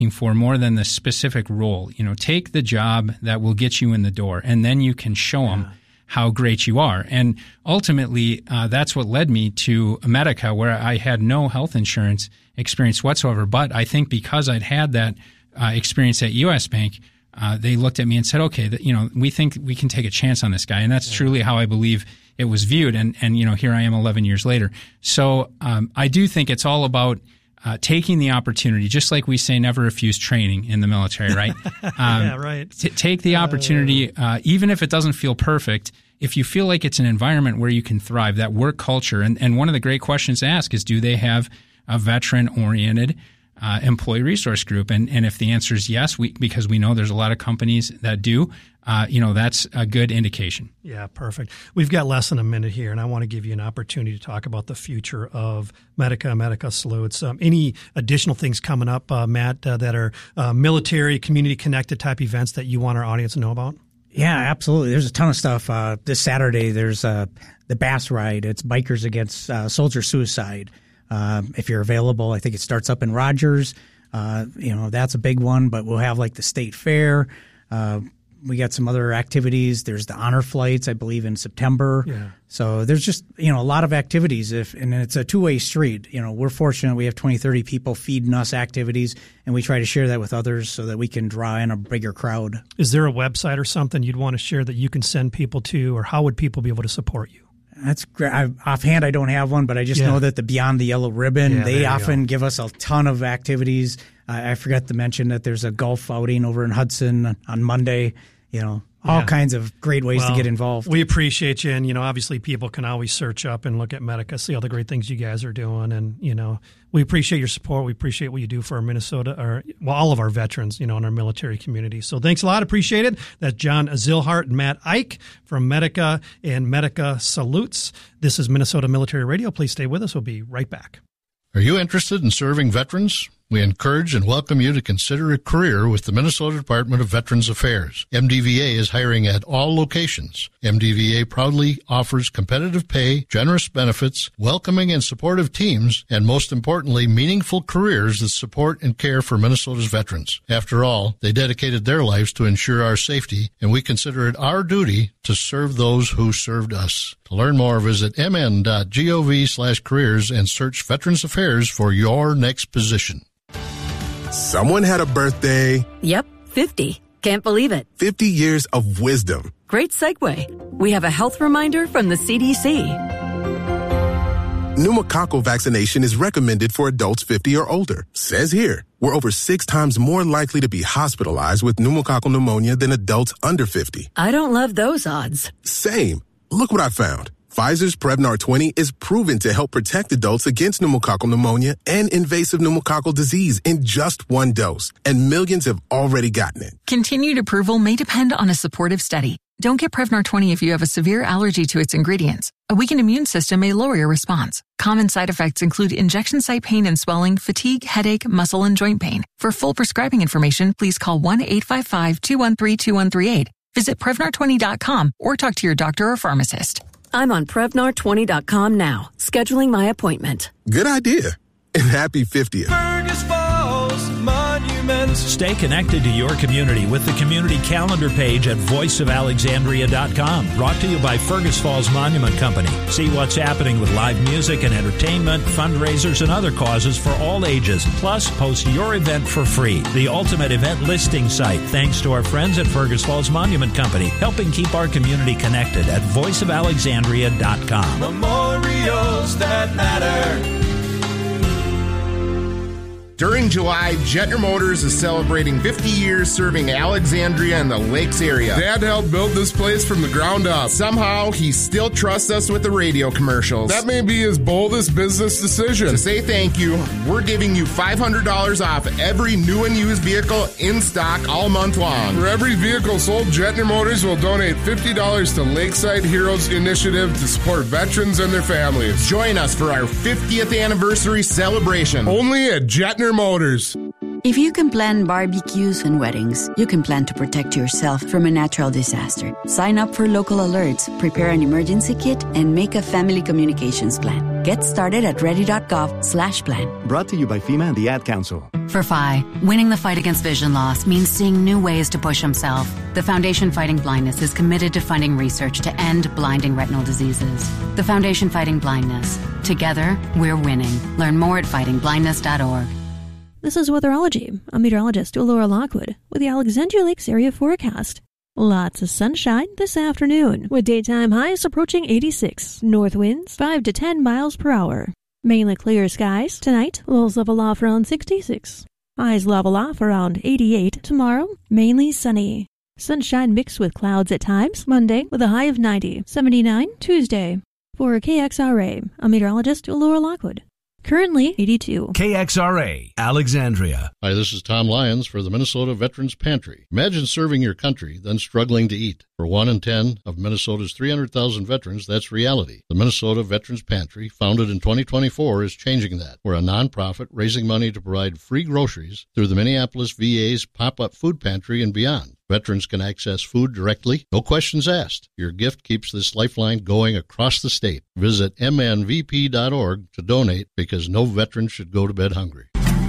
for more than the specific role. Take the job that will get you in the door, and then you can show them how great you are. And ultimately, that's what led me to Medica, where I had no health insurance experience whatsoever. But I think because I'd had that experience at U.S. Bank, they looked at me and said, okay, we think we can take a chance on this guy. And that's truly how I believe it was viewed. And here I am 11 years later. So I do think it's all about taking the opportunity, just like we say never refuse training in the military, right? Right. Take the opportunity, even if it doesn't feel perfect. If you feel like it's an environment where you can thrive, that work culture. And one of the great questions to ask is, do they have a veteran-oriented employee resource group? And if the answer is yes, because we know there's a lot of companies that do, that's a good indication. Yeah, perfect. We've got less than a minute here, and I want to give you an opportunity to talk about the future of Medica Salutes. Any additional things coming up, Matt, that are military, community-connected type events that you want our audience to know about? Yeah, absolutely. There's a ton of stuff. This Saturday, there's the Bass Ride. It's Bikers Against Soldier Suicide. If you're available, I think it starts up in Rogers. That's a big one, but we'll have like the state fair. We got some other activities. There's the honor flights, I believe, in September. Yeah. So there's just, a lot of activities. And it's a two-way street. We're fortunate we have 20, 30 people feeding us activities, and we try to share that with others so that we can draw in a bigger crowd. Is there a website or something you'd want to share that you can send people to, or how would people be able to support you? That's great. Offhand, I don't have one, but I just know that the Beyond the Yellow Ribbon, they often give us a ton of activities. I forgot to mention that there's a golf outing over in Hudson on Monday. All kinds of great ways to get involved. We appreciate you. And, obviously people can always search up and look at Medica, see all the great things you guys are doing. And, we appreciate your support. We appreciate what you do for our Minnesota, all of our veterans, in our military community. So thanks a lot. Appreciate it. That's John Zillhart and Matt Ike from Medica and Medica Salutes. This is Minnesota Military Radio. Please stay with us. We'll be right back. Are you interested in serving veterans? We encourage and welcome you to consider a career with the Minnesota Department of Veterans Affairs. MDVA is hiring at all locations. MDVA proudly offers competitive pay, generous benefits, welcoming and supportive teams, and most importantly, meaningful careers that support and care for Minnesota's veterans. After all, they dedicated their lives to ensure our safety, and we consider it our duty to serve those who served us. To learn more, visit mn.gov/careers and search Veterans Affairs for your next position. Someone had a birthday. Yep, 50. Can't believe it. 50 years of wisdom. Great segue. We have a health reminder from the CDC. Pneumococcal vaccination is recommended for adults 50 or older. Says here, we're over 6 times more likely to be hospitalized with pneumococcal pneumonia than adults under 50. I don't love those odds. Same. Look what I found. Pfizer's Prevnar 20 is proven to help protect adults against pneumococcal pneumonia and invasive pneumococcal disease in just 1 dose. And millions have already gotten it. Continued approval may depend on a supportive study. Don't get Prevnar 20 if you have a severe allergy to its ingredients. A weakened immune system may lower your response. Common side effects include injection site pain and swelling, fatigue, headache, muscle, and joint pain. For full prescribing information, please call 1-855-213-2138. Visit Prevnar20.com or talk to your doctor or pharmacist. I'm on Prevnar20.com now, scheduling my appointment. Good idea. And happy 50th. Fergus Falls Monuments. Stay connected to your community with the community calendar page at voiceofalexandria.com. Brought to you by Fergus Falls Monument Company. See what's happening with live music and entertainment, fundraisers, and other causes for all ages. Plus, post your event for free. The ultimate event listing site, thanks to our friends at Fergus Falls Monument Company, helping keep our community connected at voiceofalexandria.com. Memorials that matter. During July, Jetner Motors is celebrating 50 years serving Alexandria and the Lakes area. Dad helped build this place from the ground up. Somehow, he still trusts us with the radio commercials. That may be his boldest business decision. To say thank you, we're giving you $500 off every new and used vehicle in stock all month long. For every vehicle sold, Jetner Motors will donate $50 to Lakeside Heroes Initiative to support veterans and their families. Join us for our 50th anniversary celebration. Only at Jetner Motors. If you can plan barbecues and weddings, you can plan to protect yourself from a natural disaster. Sign up for local alerts, prepare an emergency kit, and make a family communications plan. Get started at ready.gov/plan. Brought to you by FEMA and the Ad Council. For Phi, winning the fight against vision loss means seeing new ways to push himself. The Foundation Fighting Blindness is committed to funding research to end blinding retinal diseases. The Foundation Fighting Blindness. Together, we're winning. Learn more at fightingblindness.org. This is Weatherology. I'm meteorologist Laura Lockwood with the Alexandria Lakes area forecast. Lots of sunshine this afternoon, with daytime highs approaching 86. North winds 5 to 10 miles per hour. Mainly clear skies. Tonight, lows level off around 66. Highs level off around 88. Tomorrow, mainly sunny. Sunshine mixed with clouds at times. Monday, with a high of 90. 79 Tuesday. For KXRA, I'm meteorologist Laura Lockwood. Currently 82. KXRA, Alexandria. Hi, this is Tom Lyons for the Minnesota Veterans Pantry. Imagine serving your country, then struggling to eat. For 1 in 10 of Minnesota's 300,000 veterans, that's reality. The Minnesota Veterans Pantry, founded in 2024, is changing that. We're a nonprofit raising money to provide free groceries through the Minneapolis VA's pop-up food pantry and beyond. Veterans can access food directly, no questions asked. Your gift keeps this lifeline going across the state. Visit mnvp.org to donate because no veteran should go to bed hungry.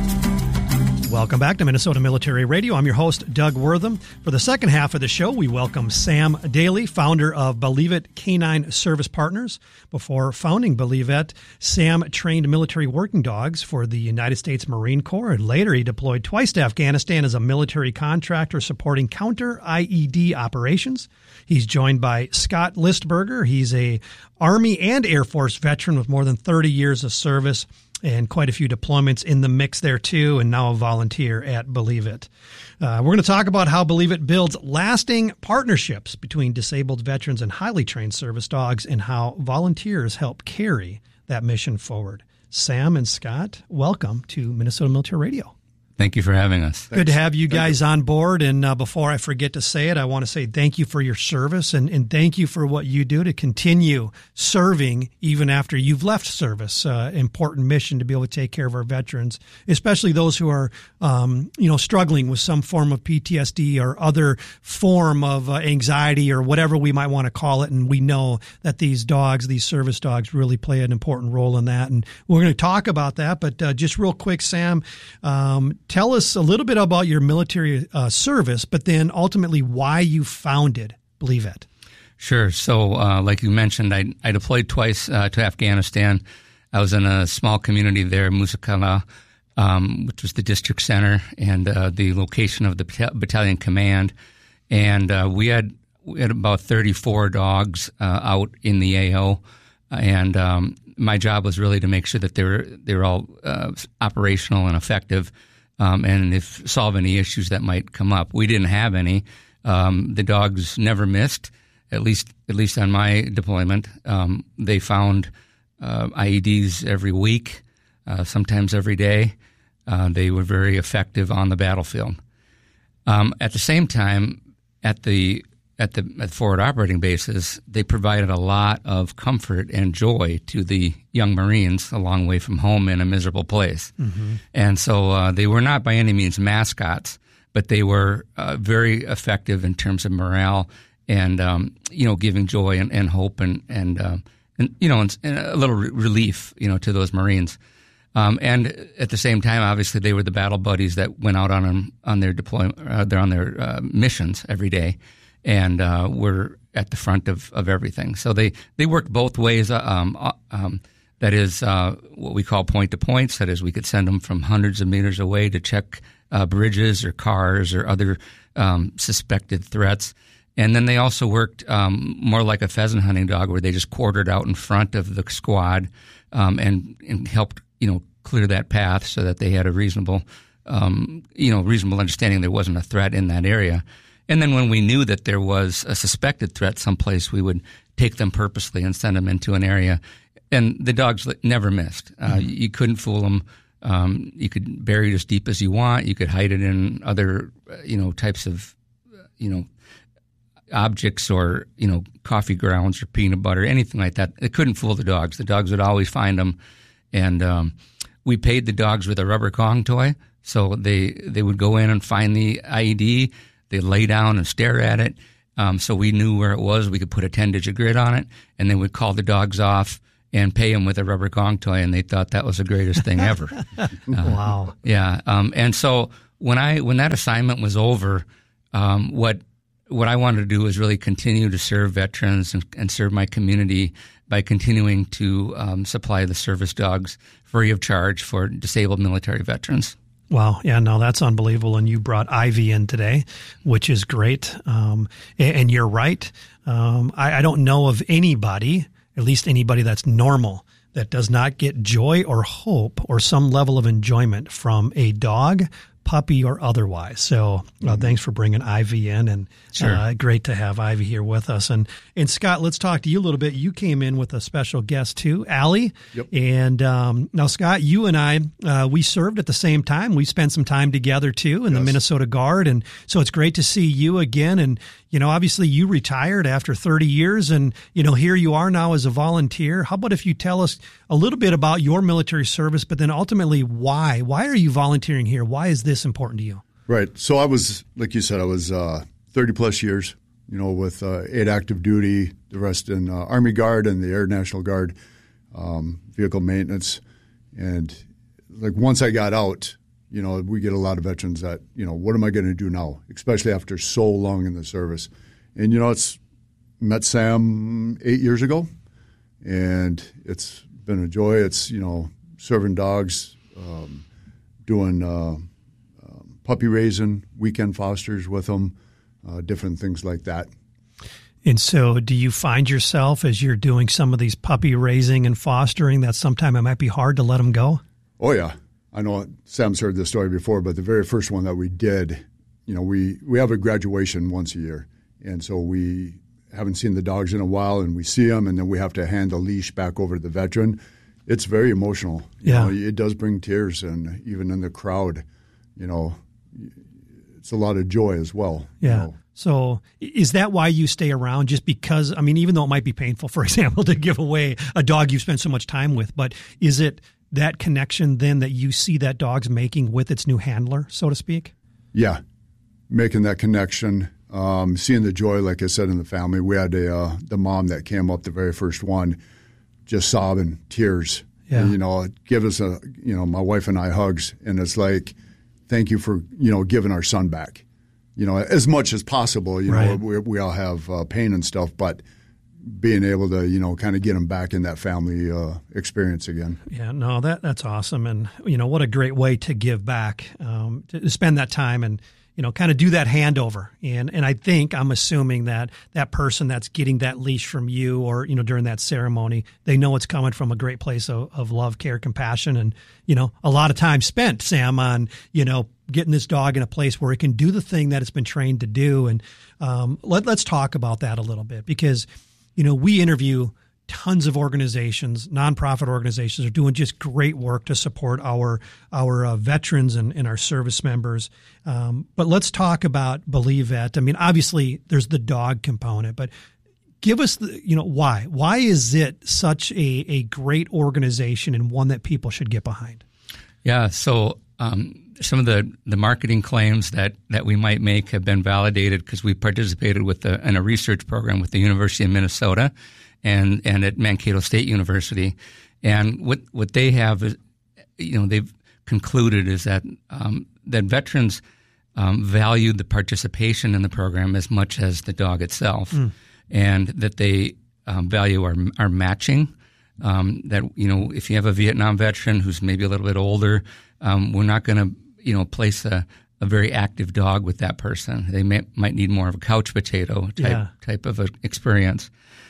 Welcome back to Minnesota Military Radio. I'm your host, Doug Wortham. For the second half of the show, we welcome Sam Daly, founder of Believe It Canine Service Partners. Before founding Believe It, Sam trained military working dogs for the United States Marine Corps, and later he deployed twice to Afghanistan as a military contractor supporting counter-IED operations. He's joined by Scott Listberger. He's a Army and Air Force veteran with more than 30 years of service and quite a few deployments in the mix there too, and now a volunteer at Believe It. We're going to talk about how Believe It builds lasting partnerships between disabled veterans and highly trained service dogs, and how volunteers help carry that mission forward. Sam and Scott, welcome to Minnesota Military Radio. Thank you for having us. Good to have you guys on board. And before I forget to say it, I want to say thank you for your service and thank you for what you do to continue serving even after you've left service. Important mission to be able to take care of our veterans, especially those who are, struggling with some form of PTSD or other form of anxiety or whatever we might want to call it. And we know that these dogs, these service dogs, really play an important role in that. And we're going to talk about that. But just real quick, Sam, tell us a little bit about your military service, but then ultimately why you founded Believe It. Sure. So like you mentioned, I deployed twice to Afghanistan. I was in a small community there, Musakala, which was the district center and the location of the battalion command. And we had about 34 dogs out in the AO. And my job was really to make sure that they were all operational and effective. And if solve any issues that might come up. We didn't have any. The dogs never missed, at least on my deployment. They found IEDs every week, sometimes every day. They were very effective on the battlefield. At the same time, at the forward operating bases, they provided a lot of comfort and joy to the young Marines a long way from home in a miserable place. Mm-hmm. And so they were not by any means mascots, but they were very effective in terms of morale and, giving joy and hope and a little relief, to those Marines. And at the same time, obviously, they were the battle buddies that went out on their deployment, they're on their missions every day. And we're at the front of everything. So they worked both ways. That is what we call point-to-points. That is, we could send them from hundreds of meters away to check bridges or cars or other suspected threats. And then they also worked more like a pheasant hunting dog, where they just quartered out in front of the squad and helped clear that path so that they had a reasonable understanding there wasn't a threat in that area. And then when we knew that there was a suspected threat someplace, we would take them purposely and send them into an area. And the dogs never missed. You couldn't fool them. You could bury it as deep as you want. You could hide it in other, types of, objects or, coffee grounds or peanut butter, anything like that. It couldn't fool the dogs. The dogs would always find them. And we paid the dogs with a rubber Kong toy. So they would go in and find the IED. They'd lay down and stare at it. So we knew where it was. We could put a 10-digit grid on it, and they would call the dogs off and pay them with a rubber gong toy, and they thought that was the greatest thing ever. Wow. Yeah. And so when that assignment was over, what I wanted to do was really continue to serve veterans and serve my community by continuing to supply the service dogs free of charge for disabled military veterans. Wow. Yeah, no, that's unbelievable. And you brought Ivy in today, which is great. And you're right. I don't know of anybody, at least anybody that's normal, that does not get joy or hope or some level of enjoyment from a dog, puppy, or otherwise. So thanks for bringing Ivy in, and Sure. Great to have Ivy here with us. And Scott, let's talk to you a little bit. You came in with a special guest too, Allie. Yep. And now, Scott, you and I, we served at the same time. We spent some time together too in the Minnesota Guard. And so it's great to see you again. And, obviously you retired after 30 years and, here you are now as a volunteer. How about if you tell us a little bit about your military service, but then ultimately why? Why are you volunteering here? Why is this important to you? Right. So I was, like you said, I was 30 plus years, with 8 active duty, the rest in Army Guard and the Air National Guard, vehicle maintenance. And like once I got out, we get a lot of veterans that, what am I going to do now, especially after so long in the service. And, it's met Sam 8 years ago, and it's been a joy. It's, serving dogs, doing puppy raising, weekend fosters with them, different things like that. And so do you find yourself as you're doing some of these puppy raising and fostering that sometime it might be hard to let them go? Oh, yeah. I know Sam's heard this story before, but the very first one that we did, we have a graduation once a year. And so we haven't seen the dogs in a while, and we see them, and then we have to hand the leash back over to the veteran. It's very emotional. Yeah. It does bring tears, and even in the crowd, it's a lot of joy as well. Yeah. So is that why you stay around? Just because, even though it might be painful, for example, to give away a dog you've spent so much time with, but is it that connection then that you see that dog's making with its new handler, so to speak? Yeah. Making that connection, seeing the joy, like I said, in the family. We had the mom that came up, the very first one, just sobbing, tears. Yeah. And, give us my wife and I hugs, and it's like, thank you for, giving our son back, as much as possible. Right. We all have pain and stuff, but being able to, kind of get him back in that family experience again. Yeah, no, that's awesome. And, what a great way to give back, to spend that time and, kind of do that handover. And I'm assuming that that person that's getting that leash from you or, during that ceremony, they know it's coming from a great place of love, care, compassion, and, a lot of time spent, Sam, on, getting this dog in a place where it can do the thing that it's been trained to do. And let's talk about that a little bit because, we interview tons of organizations, nonprofit organizations are doing just great work to support our veterans and our service members. But let's talk about Believe Vet. Obviously there's the dog component, but give us why. Why is it such a great organization and one that people should get behind? Yeah. So some of the marketing claims that we might make have been validated because we participated in a research program with the University of Minnesota and at Mankato State University. And what they have is, they've concluded is that that veterans value the participation in the program as much as the dog itself, and that they value our matching. That if you have a Vietnam veteran who's maybe a little bit older, we're not going to place a very active dog with that person. They might need more of a couch potato type of experience.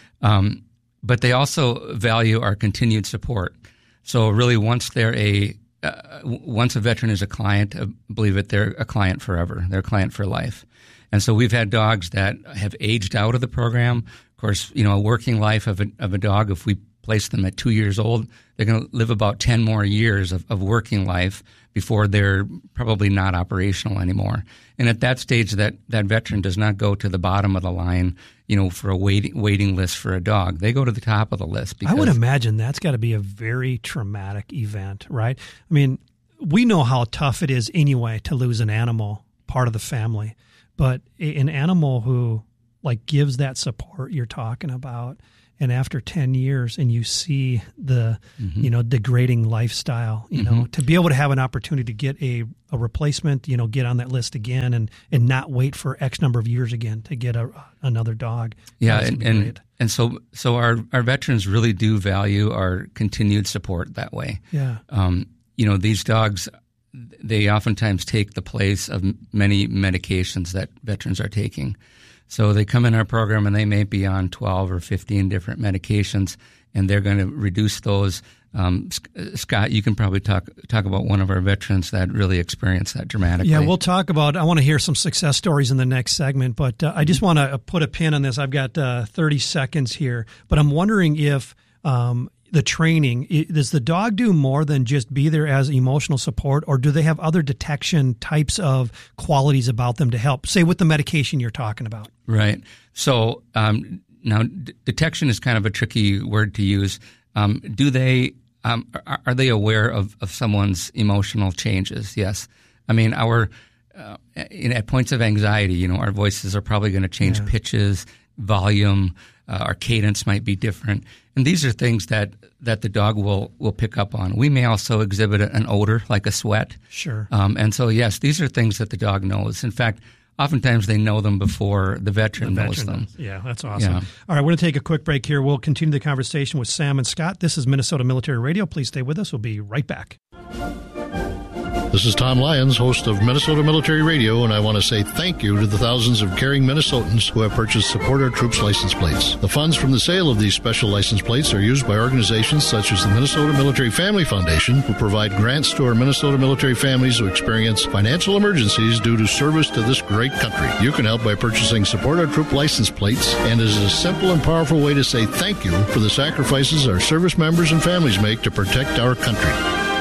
But they also value our continued support. So really, once a veteran is a client, Believe It, they're a client forever. They're a client for life. And so we've had dogs that have aged out of the program. Of course, a working life of a dog, if we place them at 2 years old, they're going to live about 10 more years of working life before they're probably not operational anymore. And at that stage, that veteran does not go to the bottom of the line, for a waiting list for a dog. They go to the top of the list. Because I would imagine that's got to be a very traumatic event, right? we know how tough it is anyway to lose an animal, part of the family, but an animal who like gives that support you're talking about, and after 10 years and you see the, degrading lifestyle, to be able to have an opportunity to get a replacement, get on that list again and not wait for X number of years again to get another dog. Yeah. And so our veterans really do value our continued support that way. Yeah. These dogs, they oftentimes take the place of many medications that veterans are taking. So they come in our program and they may be on 12 or 15 different medications, and they're going to reduce those. Scott, you can probably talk about one of our veterans that really experienced that dramatically. Yeah, we'll talk about, I want to hear some success stories in the next segment, but I just want to put a pin on this. I've got 30 seconds here, but I'm wondering if the training, does the dog do more than just be there as emotional support, or do they have other detection types of qualities about them to help, say with the medication you're talking about? Right. So now detection is kind of a tricky word to use. Do they are they aware of someone's emotional changes? Yes. I mean, at points of anxiety, our voices are probably going to change pitches, volume, our cadence might be different. And these are things that the dog will pick up on. We may also exhibit an odor, like a sweat. Sure. And so, yes, these are things that the dog knows. In fact, oftentimes they know them before the veteran knows them. Yeah, that's awesome. Yeah. All right, we're going to take a quick break here. We'll continue the conversation with Sam and Scott. This is Minnesota Military Radio. Please stay with us. We'll be right back. This is Tom Lyons, host of Minnesota Military Radio, and I want to say thank you to the thousands of caring Minnesotans who have purchased Support Our Troops license plates. The funds from the sale of these special license plates are used by organizations such as the Minnesota Military Family Foundation, who provide grants to our Minnesota military families who experience financial emergencies due to service to this great country. You can help by purchasing Support Our Troop license plates, and it is a simple and powerful way to say thank you for the sacrifices our service members and families make to protect our country.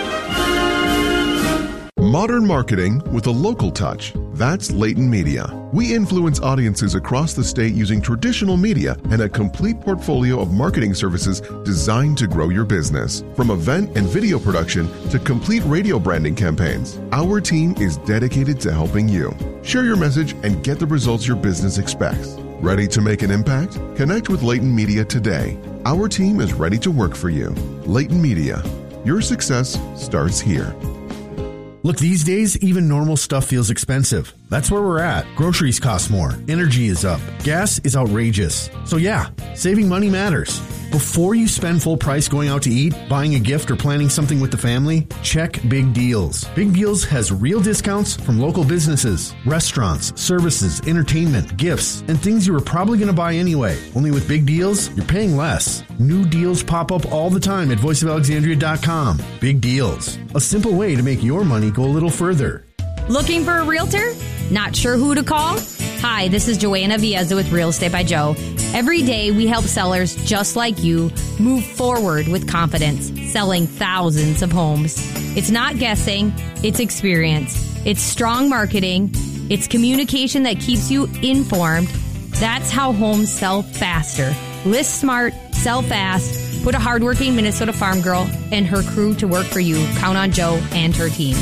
Modern marketing with a local touch. That's Leighton Media. We influence audiences across the state using traditional media and a complete portfolio of marketing services designed to grow your business. From event and video production to complete radio branding campaigns, our team is dedicated to helping you. Share your message and get the results your business expects. Ready to make an impact? Connect with Leighton Media today. Our team is ready to work for you. Leighton Media. Your success starts here. Look, these days, even normal stuff feels expensive. That's where we're at. Groceries cost more. Energy is up. Gas is outrageous. So yeah, saving money matters. Before you spend full price going out to eat, buying a gift, or planning something with the family, check Big Deals. Big Deals has real discounts from local businesses, restaurants, services, entertainment, gifts, and things you were probably going to buy anyway. Only with Big Deals, you're paying less. New deals pop up all the time at voiceofalexandria.com. Big Deals. A simple way to make your money go a little further. Looking for a realtor? Not sure who to call? Hi, this is Joanna Viezza with Real Estate by Joe. Every day we help sellers just like you move forward with confidence, selling thousands of homes. It's not guessing, it's experience. It's strong marketing. It's communication that keeps you informed. That's how homes sell faster. List smart, sell fast. Put a hardworking Minnesota farm girl and her crew to work for you. Count on Joe and her team.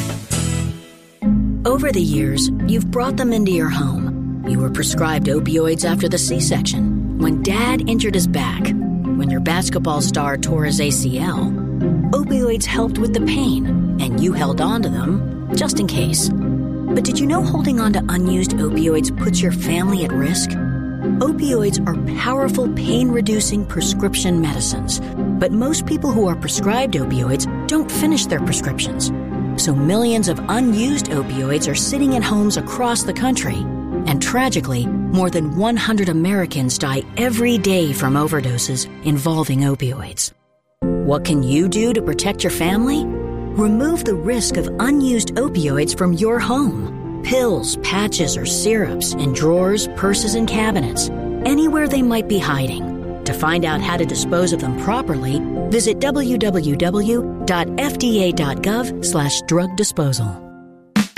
Over the years, you've brought them into your home. You were prescribed opioids after the C-section, when Dad injured his back, when your basketball star tore his ACL. Opioids helped with the pain, and you held on to them just in case. But did you know holding on to unused opioids puts your family at risk? Opioids are powerful pain-reducing prescription medicines, but most people who are prescribed opioids don't finish their prescriptions. So millions of unused opioids are sitting in homes across the country. And tragically, more than 100 Americans die every day from overdoses involving opioids. What can you do to protect your family? Remove the risk of unused opioids from your home. Pills, patches, or syrups in drawers, purses, and cabinets, anywhere they might be hiding. To find out how to dispose of them properly, visit www.fda.gov/drug disposal.